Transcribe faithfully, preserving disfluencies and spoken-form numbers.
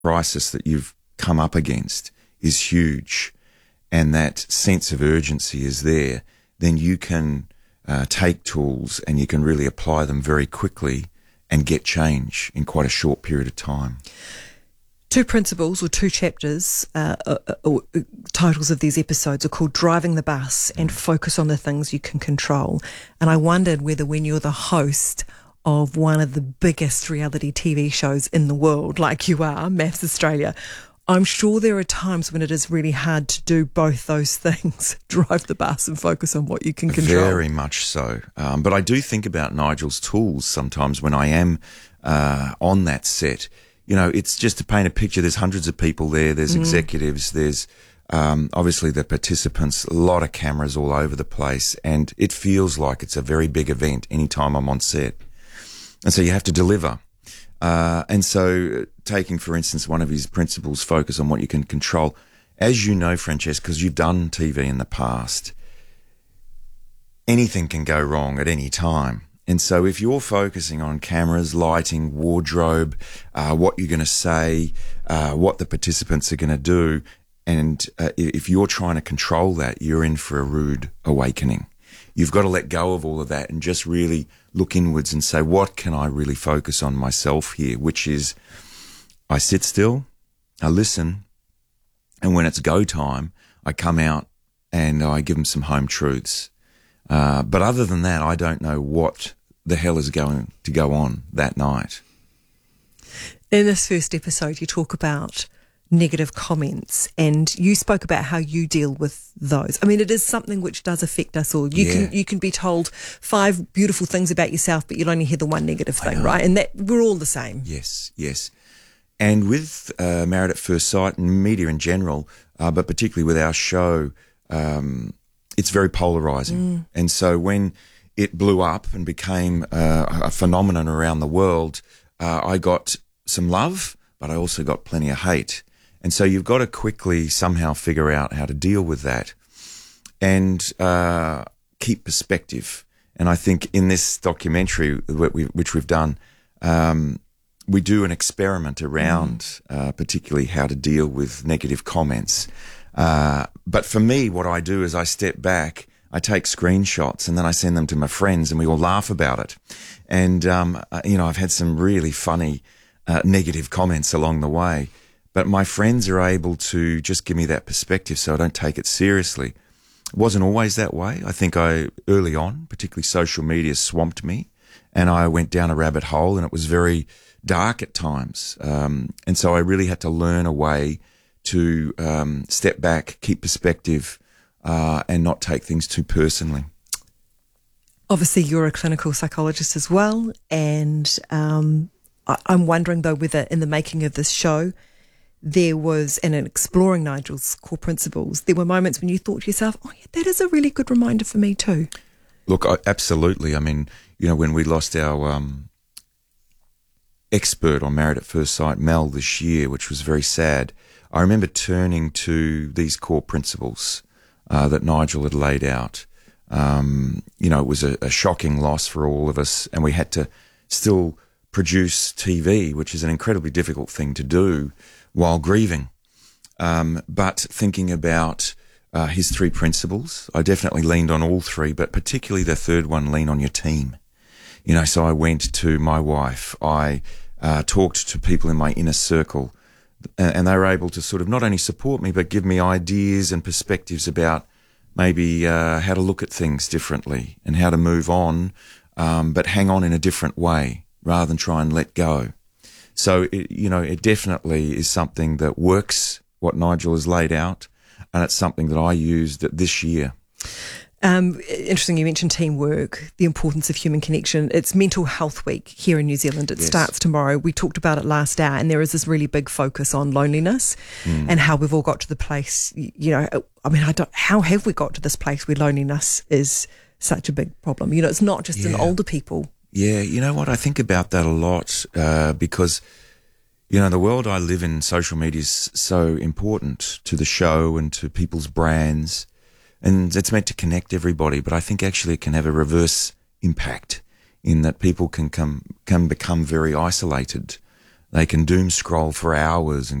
crisis that you've come up against is huge and that sense of urgency is there, then you can uh, take tools and you can really apply them very quickly and get change in quite a short period of time. Two principles or two chapters, uh, uh, uh, titles of these episodes are called Driving the Bus and Focus on the Things You Can Control. And I wondered whether when you're the host of one of the biggest reality T V shows in the world, like you are, Maths Australia, I'm sure there are times when it is really hard to do both those things, drive the bus and focus on what you can control. Very much so. Um, but I do think about Nigel's tools sometimes when I am uh, on that set. You know, it's just to paint a picture. There's hundreds of people there. There's mm. executives. There's um, obviously the participants, a lot of cameras all over the place. And it feels like it's a very big event anytime I'm on set. And so you have to deliver. Uh, and so taking, for instance, one of his principles, focus on what you can control. As you know, Francesca, because you've done T V in the past, anything can go wrong at any time. And so if you're focusing on cameras, lighting, wardrobe, uh, what you're going to say, uh, what the participants are going to do, and uh, if you're trying to control that, you're in for a rude awakening. You've got to let go of all of that and just really look inwards and say, what can I really focus on myself here? Which is, I sit still, I listen, and when it's go time, I come out and I give them some home truths. Uh, but other than that, I don't know what the hell is going to go on that night. In this first episode, you talk about negative comments, and you spoke about how you deal with those. I mean, it is something which does affect us all. You Yeah. can you can be told five beautiful things about yourself, but you'll only hear the one negative thing, right? And that we're all the same. Yes, yes. And with uh, Married at First Sight and media in general, uh, but particularly with our show, um, it's very polarising. Mm. And so when it blew up and became uh, a phenomenon around the world, uh, I got some love, but I also got plenty of hate. And so you've got to quickly somehow figure out how to deal with that and uh, keep perspective. And I think in this documentary, which we've done, um, we do an experiment around mm. uh, particularly how to deal with negative comments. Uh, but for me, what I do is I step back, I take screenshots, and then I send them to my friends, and we all laugh about it. And, um, uh, you know, I've had some really funny uh, negative comments along the way. But my friends are able to just give me that perspective so I don't take it seriously. It wasn't always that way. I think I, early on, particularly social media swamped me and I went down a rabbit hole and it was very dark at times. Um, and so I really had to learn a way to um, step back, keep perspective, uh, and not take things too personally. Obviously, you're a clinical psychologist as well. And um, I- I'm wondering, though, whether in the making of this show, there was, and in exploring Nigel's core principles, there were moments when you thought to yourself, oh, yeah, that is a really good reminder for me too. Look, I, absolutely. I mean, you know, when we lost our um, expert on Married at First Sight, Mel, this year, which was very sad, I remember turning to these core principles uh, that Nigel had laid out. Um, you know, it was a, a shocking loss for all of us, and we had to still produce T V, which is an incredibly difficult thing to do while grieving. Um, but thinking about uh, his three principles, I definitely leaned on all three, but particularly the third one, lean on your team. You know, so I went to my wife, I uh, talked to people in my inner circle, and, and they were able to sort of not only support me, but give me ideas and perspectives about maybe uh, how to look at things differently and how to move on, um, but hang on in a different way rather than try and let go. So, it, you know, it definitely is something that works, what Nigel has laid out, and it's something that I used this year. Um, interesting, you mentioned teamwork, the importance of human connection. It's Mental Health Week here in New Zealand. It Yes. starts tomorrow. We talked about it last hour, and there is this really big focus on loneliness mm. and how we've all got to the place, you know, I mean, I don't, how have we got to this place where loneliness is such a big problem? You know, it's not just yeah. in older people. Yeah, you know what? I think about that a lot uh, because, you know, the world I live in, social media is so important to the show and to people's brands, and it's meant to connect everybody. But I think actually it can have a reverse impact in that people can come can become very isolated they can doom scroll for hours and